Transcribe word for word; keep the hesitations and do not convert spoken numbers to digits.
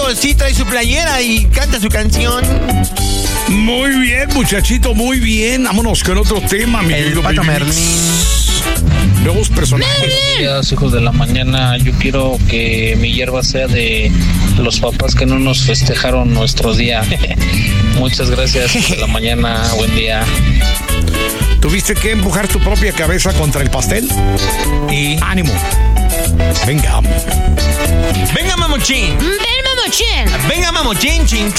pues sí trae su playera y canta su canción. Muy bien, muchachito, muy bien. Vámonos con otro tema, mi El querido Pato Baby Merlín. Mix. Nuevos personajes. Buenos días, hijos de la mañana. Yo quiero que mi hierba sea de los papás que no nos festejaron nuestro día. Muchas gracias, hijos de la mañana. Buen día. ¿Tuviste que empujar tu propia cabeza contra el pastel? Y ánimo. Venga. venga, mamuchín. Ven, mamuchín. Venga, mamuchín, chin,